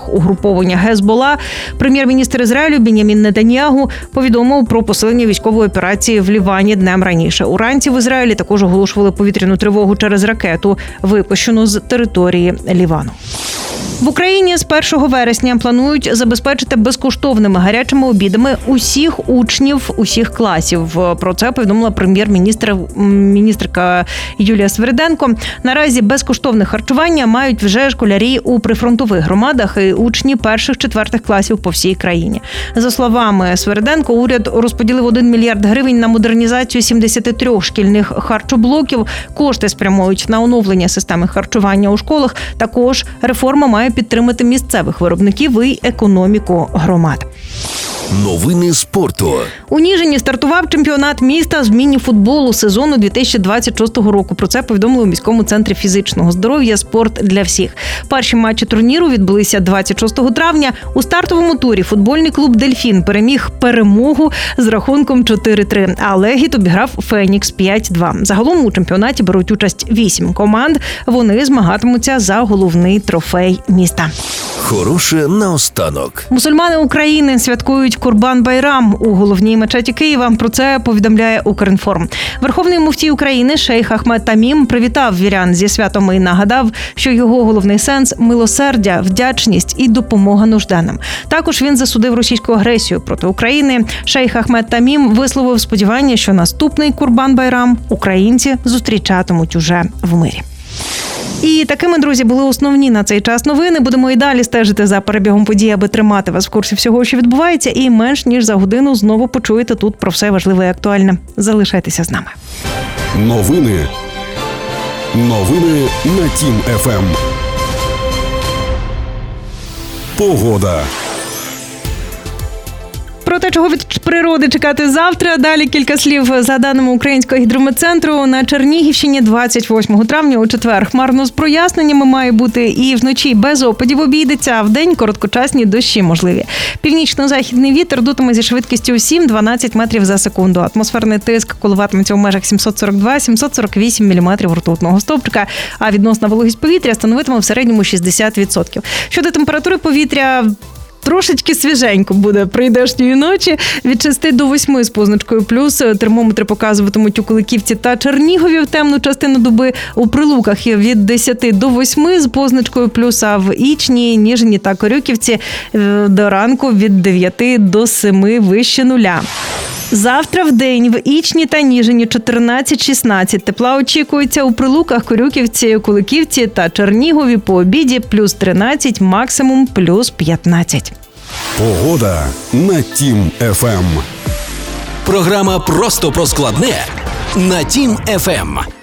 угруповання Гезбола, прем'єр-міністр Ізраїлю Бін'ямін Нетаньягу повідомив про посилення військової операції в Лівані днем раніше. Уранці в Ізраїлі також оголошували повітряну тривогу через ракету, випущену з території Лівану. В Україні з 1 вересня планують забезпечити безкоштовними гарячими обідами усіх учнів усіх класів. Про це повідомила прем'єр-міністрка Юлія Свериденко. Наразі безкоштовне харчування мають вже школярі у прифронтових громадах і учні 1-4 класів по всій країні. За словами Свериденко, уряд розподілив 1 мільярд гривень на модернізацію 73 шкільних харчоблоків. Кошти спрямують на оновлення системи харчування у школах. Також реформа має підтримати місцевих виробників і економіку громад. Новини спорту. У Ніжині стартував чемпіонат міста з міні-футболу сезону 2026 року. Про це повідомили у міському центрі фізичного здоров'я «Спорт для всіх». Перші матчі турніру відбулися 26 травня. У стартовому турі футбольний клуб «Дельфін» переміг «Перемогу» з рахунком 4-3, а «Легіт» обіграв «Фенікс» 5-2. Загалом у чемпіонаті беруть участь 8 команд. Вони змагатимуться за головний трофей міста. Хороше наостанок. Мусульмани України святкують Курбан-Байрам у головній мечеті Києва. Про це повідомляє Укрінформ. Верховний муфтій України шейх Ахмед Тамім привітав вірян зі святом і нагадав, що його головний сенс – милосердя, вдячність і допомога нужденним. Також він засудив російську агресію проти України. Шейх Ахмед Тамім висловив сподівання, що наступний Курбан-Байрам українці зустрічатимуть уже в мирі. І такими, друзі, були основні на цей час новини. Будемо і далі стежити за перебігом подій, аби тримати вас в курсі всього, що відбувається. І менш ніж за годину знову почуєте тут про все важливе і актуальне. Залишайтеся з нами. Новини на Тім ФМ. Погода. Про те, чого від природи чекати завтра. Далі кілька слів. За даними Українського гідрометцентру, на Чернігівщині 28 травня у четвер хмарно з проясненнями має бути і вночі без опадів обійдеться, а вдень короткочасні дощі можливі. Північно-західний вітер дутиме зі швидкістю 7-12 метрів за секунду. Атмосферний тиск коливатиметься у межах 742-748 міліметрів ртутного стовпчика, а відносна вологість повітря становитиме в середньому 60%. Щодо температури повітря, трошечки свіженько буде прийдешньої ночі. Від 6 до 8 з позначкою плюс. Термометри показуватимуть у Куликівці та Чернігові в темну частину доби. У Прилуках є від 10 до 8 з позначкою плюс, а в Ічні, Ніжині та Корюківці до ранку від 9 до 7 вище нуля. Завтра в день в Ічні та Ніжині 14-16. Тепла очікується у Прилуках, Корюківці, Куликівці та Чернігові по обіді плюс 13, максимум плюс 15. Погода на Тім ФМ. Програма «Просто про складне» на Тім ФМ.